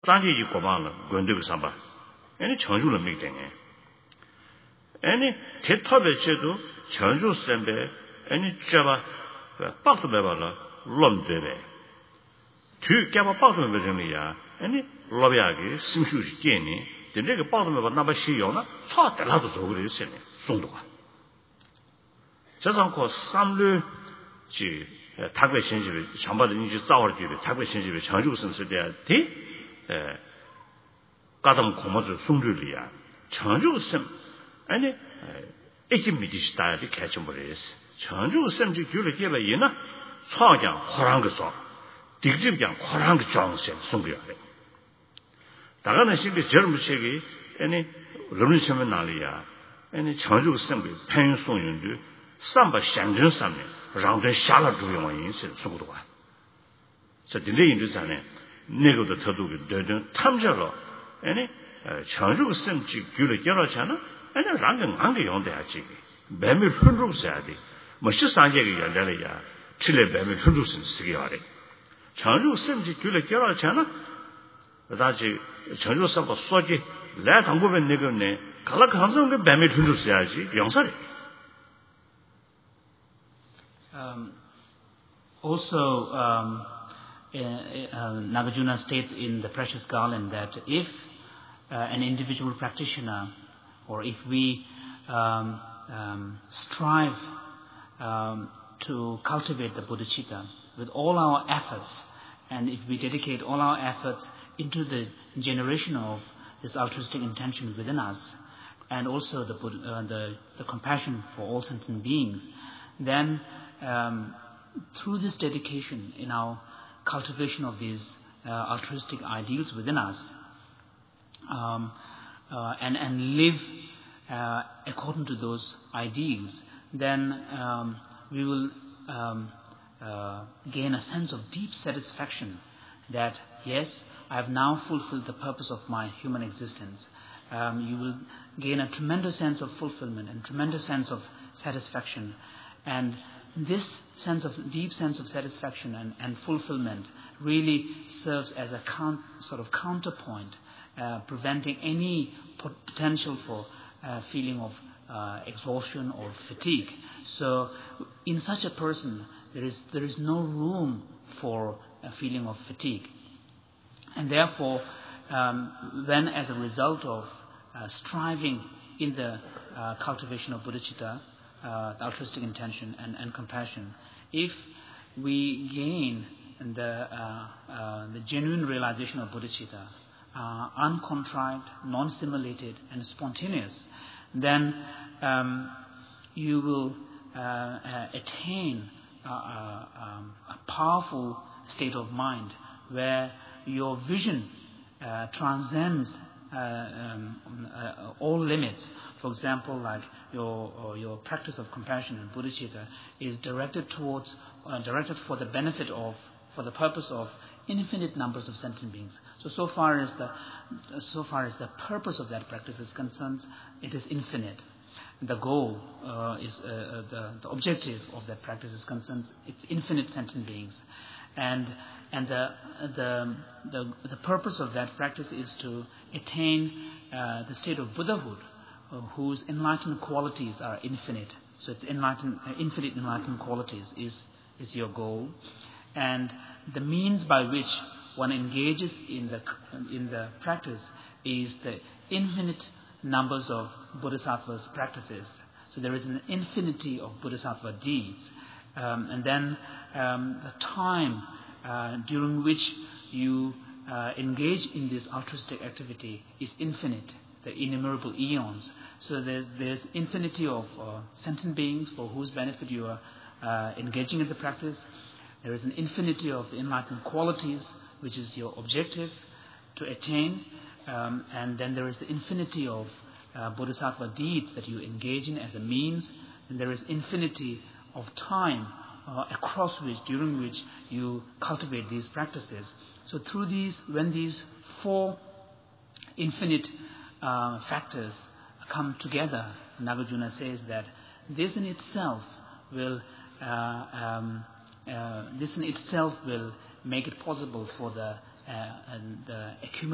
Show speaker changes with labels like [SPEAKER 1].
[SPEAKER 1] 단계지 고마는 건드고 삼바. 아니 전주를 믿대네. 아니 대탑에서도 전주 쌤배 아니 잡아 박도 배발라 롬되베. 뒤 깨봐 박도 배정이야. 아니 로비아기 심슈지 깨니. 근데 박도 배발 나바 시요나 차달라도 저 그랬어요. 송도가. 저상코 삼류 지 타괴 신집에 전반도 이제 싸울 집에 타괴 신집에 전주 선수 돼야 돼. 가담 고모즈 송주리야. 전주 쌤 아니 애기 미디스타일이 개침버렸어. 전주 쌤지 줄을 개봐 이나 차장 호랑 거서 딕집장 호랑 거 정세 송주야. 다가는 시기 젊은 시기 아니 럼리처면 날이야. 아니 전주 쌤이 팬송윤주 삼바 상전 삼네.让人下了主要原因是什么的话？这的原因是那个的特度的对他们说了，强如甚至举了多少钱呢？让人安个用的这个，百米分钟是的，没13节个原来了呀，吃了百米分钟是个样的。强如甚至举了多少钱呢？那就强如什么说的，来唐国本那个呢，看了看上个百米分钟是呀，是用啥的？
[SPEAKER 2] Also, Nagarjuna states in the Precious Garland that if an individual practitioner, or if we strive to cultivate the bodhicitta with all our efforts, and if we dedicate all our efforts into the generation of this altruistic intention within us, and also the compassion for all sentient beings, then through this dedication in our cultivation of these altruistic ideals within us, and live according to those ideals, then we will gain a sense of deep satisfaction that, yes, I have now fulfilled the purpose of my human existence. You will gain a tremendous sense of fulfillment and tremendous sense of satisfaction. And this deep sense of satisfaction and fulfillment really serves as a sort of counterpoint, preventing any potential for feeling of exhaustion or fatigue. So, in such a person, there is no room for a feeling of fatigue, and therefore, when as a result of striving in the cultivation of bodhicitta, the altruistic intention and compassion, if we gain the genuine realization of bodhicitta, uncontrived, non-simulated, and spontaneous, then you will attain a powerful state of mind where your vision transcends all limits. For example, like your practice of compassion and bodhicitta is directed for the benefit of, for the purpose of infinite numbers of sentient beings. So far as the purpose of that practice is concerned, it is infinite. The goal is the objective of that practice is concerned, it's infinite sentient beings, and the purpose of that practice is to attain the state of Buddhahood, whose enlightened qualities are infinite. So it's infinite enlightened qualities is your goal, and the means by which one engages in the practice is the infinite numbers of bodhisattvas' practices. So there is an infinity of bodhisattva deeds, and then the time during which you engage in this altruistic activity is infinite, the innumerable eons. So there's infinity of sentient beings for whose benefit you are engaging in the practice. There is an infinity of enlightened qualities, which is your objective to attain, and then there is the infinity of bodhisattva deeds that you engage in as a means, and there is infinity of time during which you cultivate these practices. So through these, when these four infinite factors come together, Nagarjuna says that this in itself will make it possible for the accumulation